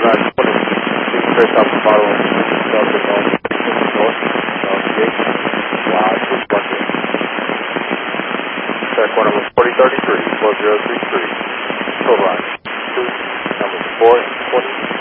line 20, straight off the bottle, south of north, gate, wow, 618. Check one number 4033, 4033, total line 2, number 420.